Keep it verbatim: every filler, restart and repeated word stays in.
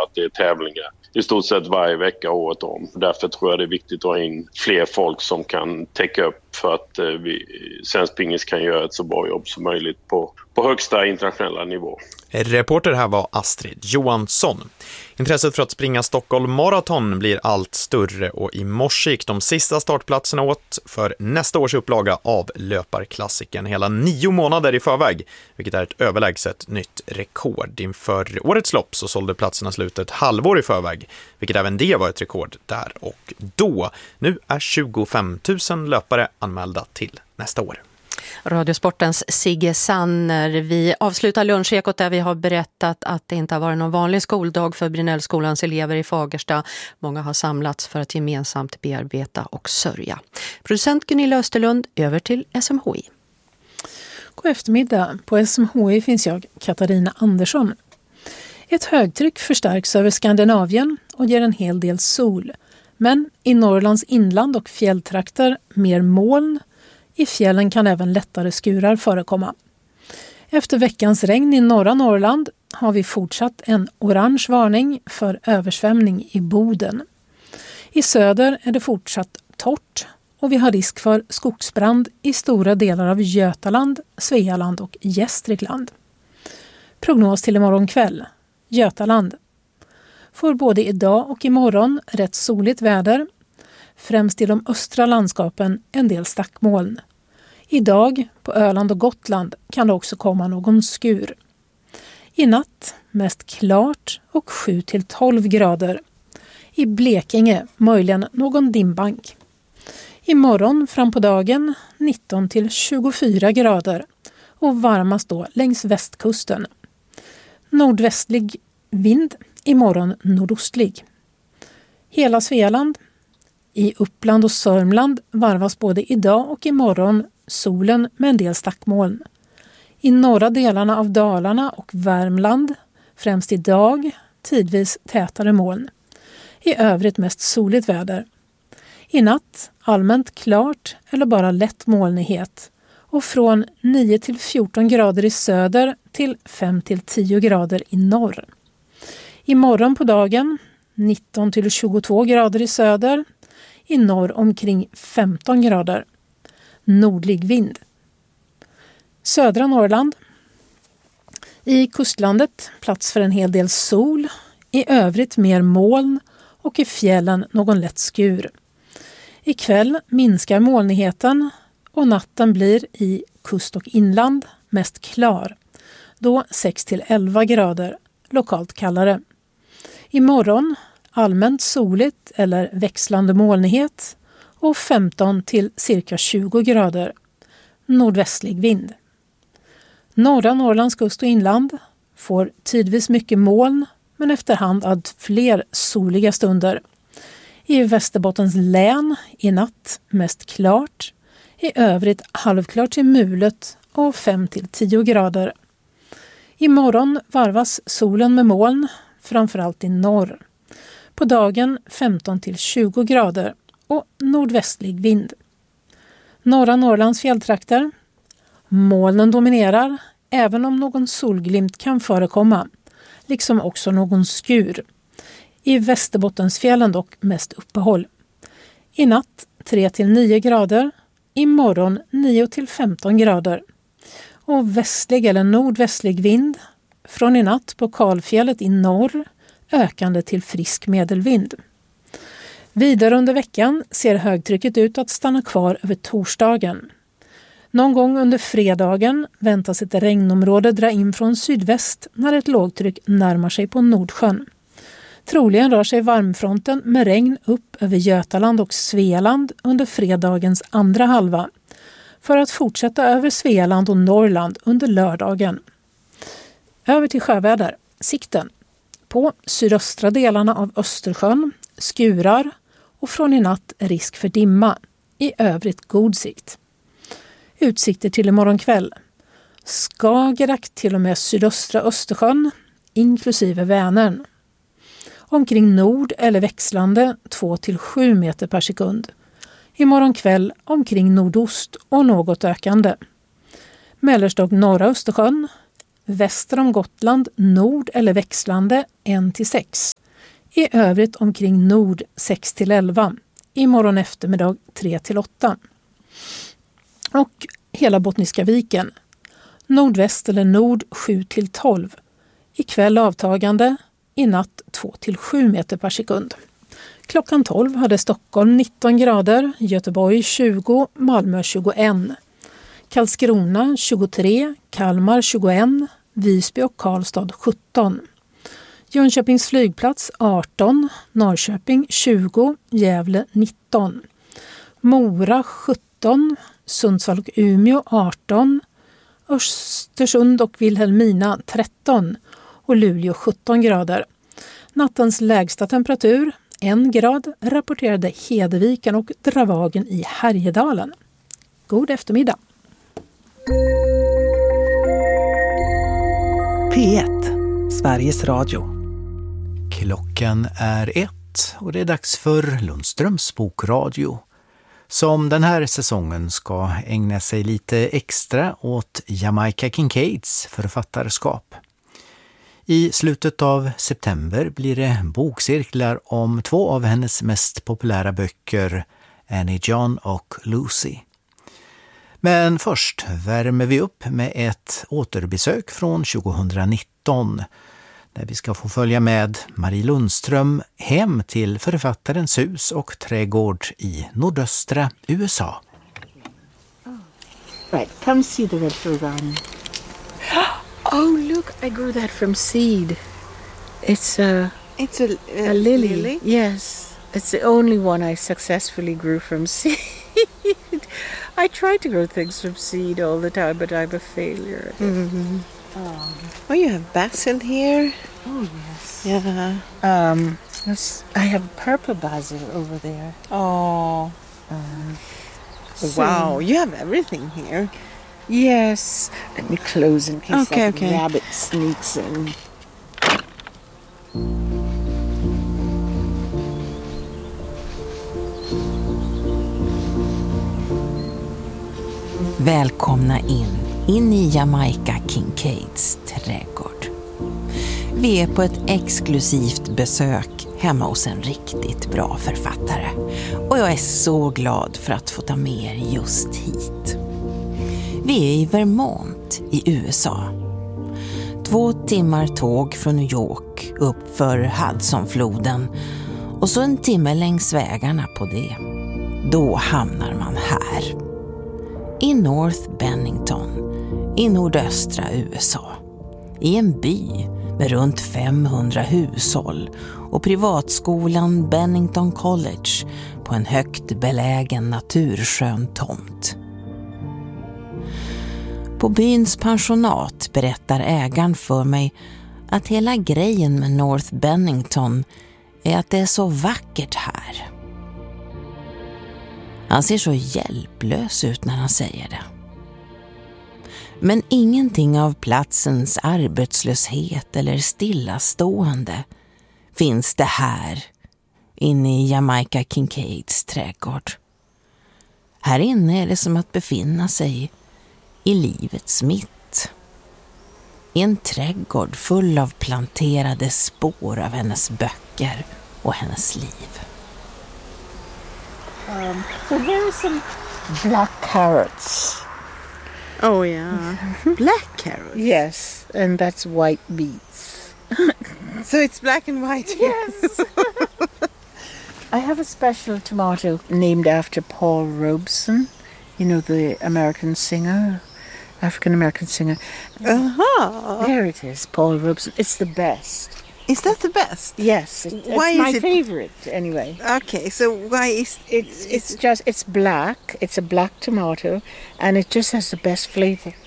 att det är tävlingar i stort sett varje vecka året om. Därför tror jag det är viktigt att ha in fler folk som kan täcka upp för att eh, vi, svensk pingis kan göra ett så bra jobb som möjligt på, på högsta internationella nivå. Reporter här var Astrid Johansson. Intresset för att springa Stockholm Marathon blir allt större och i morse gick de sista startplatserna åt för nästa års upplaga av löparklassiken hela nio månader i förväg, vilket är ett överlägset nytt rekord. Inför årets lopp så sålde platserna slut ett halvår i förväg, vilket även det var ett rekord där och då. Nu är tjugofem tusen löpare anmälda till nästa år. Radiosportens Sigge Sanner. Vi avslutar lunchekot där vi har berättat att det inte har varit någon vanlig skoldag för Brinellskolans elever i Fagersta. Många har samlats för att gemensamt bearbeta och sörja. Producent Gunilla Österlund, över till S M H I. God eftermiddag. På S M H I finns jag, Katarina Andersson. Ett högtryck förstärks över Skandinavien och ger en hel del sol. Men i Norrlands inland och fjälltrakter mer moln. I fjällen kan även lättare skurar förekomma. Efter veckans regn i norra Norrland har vi fortsatt en orange varning för översvämning i Boden. I söder är det fortsatt torrt och vi har risk för skogsbrand i stora delar av Götaland, Svealand och Gästrikland. Prognos till imorgon kväll. Götaland. Får både idag och imorgon rätt soligt väder. Främst i de östra landskapen en del stackmoln. Idag på Öland och Gotland kan det också komma någon skur. I natt mest klart och sju till tolv grader. I Blekinge möjligen någon dimbank. Imorgon fram på dagen nitton till tjugofyra grader och varmast då längs västkusten. Nordvästlig vind, imorgon nordostlig. Hela Svealand. I Uppland och Sörmland varvas både idag och imorgon solen med en del stackmoln. I norra delarna av Dalarna och Värmland främst idag tidvis tätare moln. I övrigt mest soligt väder. I natt allmänt klart eller bara lätt molnighet och från nio till fjorton grader i söder till fem till tio grader i norr. Imorgon på dagen nitton till tjugotvå grader i söder. I norr omkring femton grader. Nordlig vind. Södra Norrland. I kustlandet plats för en hel del sol. I övrigt mer moln och i fjällen någon lätt skur. Ikväll minskar molnigheten och natten blir i kust och inland mest klar. Då sex till elva grader, lokalt kallare. Imorgon allmänt soligt eller växlande molnighet och femton till cirka tjugo grader. Nordvästlig vind. Norra Norrlands kust och inland får tidvis mycket moln men efterhand allt fler soliga stunder. I Västerbottens län i natt mest klart. I övrigt halvklart till mulet och fem till tio grader. Imorgon varvas solen med moln, framförallt i norr. På dagen femton till tjugo grader och nordvästlig vind. Norra Norrlands fjälltrakter. Molnen dominerar även om någon solglimt kan förekomma, liksom också någon skur. I Västerbottensfjällen dock mest uppehåll. I natt tre till nio grader, imorgon nio till femton grader. Och västlig eller nordvästlig vind från i natt på Kalfjället i norr, ökande till frisk medelvind. Vidare under veckan ser högtrycket ut att stanna kvar över torsdagen. Någon gång under fredagen väntas ett regnområde dra in från sydväst när ett lågtryck närmar sig på Nordsjön. Troligen rör sig varmfronten med regn upp över Götaland och Svealand under fredagens andra halva för att fortsätta över Svealand och Norrland under lördagen. Över till sjöväder. Sikten. På sydöstra delarna av Östersjön, skurar och från i natt risk för dimma. I övrigt god sikt. Utsikter till imorgon kväll. Skagerrak till och med sydöstra Östersjön, inklusive Vänern. Omkring nord eller växlande två till sju meter per sekund. Imorgon kväll omkring nordost och något ökande. Mellersta och norra Östersjön, Väster om Gotland nord eller växlande ett till sex. I övrigt omkring nord sex till elva. Imorgon eftermiddag tre till åtta. Och hela Bottniska viken. Nordväst eller nord sju till tolv. Ikväll avtagande, i natt två till sju meter per sekund. Klockan tolv hade Stockholm nitton grader, Göteborg tjugo, Malmö tjugoett. Karlskrona tjugotre, Kalmar tjugoett, Visby och Karlstad sjutton. Jönköpings flygplats arton, Norrköping tjugo, Gävle nitton. Mora sjutton, Sundsvall och Umeå arton, Östersund och Vilhelmina tretton och Luleå sjutton grader. Nattens lägsta temperatur en grad rapporterade Hedeviken och Dravagen i Härjedalen. God eftermiddag. P ett, Sveriges Radio. Klockan är ett och det är dags för Lundströms bokradio, som den här säsongen ska ägna sig lite extra åt Jamaica Kincaids författarskap. I slutet av september blir det bokcirklar om två av hennes mest populära böcker, Annie John och Lucy. Men först värmer vi upp med ett återbesök från tjugonitton, där vi ska få följa med Marie Lundström hem till författarens hus och trädgård i nordöstra U S A. Right, come see the red fir garden. Oh, look, I grew that from seed. It's a, It's a, a, a lily. lily. Yes, it's the only one I successfully grew from seed. I try to grow things from seed all the time, but I'm a failure. Mm-hmm. Oh. Oh, you have basil here. Oh, yes. Yeah. Um, yes, I have purple basil over there. Oh. Um, Wow, you have everything here. Yes. Let me close in case Okay, that okay. rabbit sneaks in. Välkomna in, in i Jamaica Kincaids trädgård. Vi är på ett exklusivt besök hemma hos en riktigt bra författare. Och jag är så glad för att få ta med er just hit. Vi är i Vermont i U S A. Två timmar tåg från New York upp för Hudsonfloden och så en timme längs vägarna på det. Då hamnar man här. I North Bennington, i nordöstra U S A. I en by med runt femhundra hushåll och privatskolan Bennington College på en högt belägen naturskön tomt. På byns pensionat berättar ägaren för mig att hela grejen med North Bennington är att det är så vackert här. Han ser så hjälplös ut när han säger det. Men ingenting av platsens arbetslöshet eller stillastående finns det här inne i Jamaica Kincaids trädgård. Här inne är det som att befinna sig i livets mitt. I en trädgård full av planterade spår av hennes böcker och hennes liv. Um, so here are some black carrots. Oh, yeah. Black carrots. Yes, and that's white beets. So it's black and white. Yes. I have a special tomato named after Paul Robeson, you know, the American singer, African-American singer. Uh-huh. There it is, Paul Robeson. It's the best. Is that the best? Yes, it, Why it's my is it- favorite anyway. Okay, so why is It's it's just it's black. It's a black tomato, and it just has the best flavor.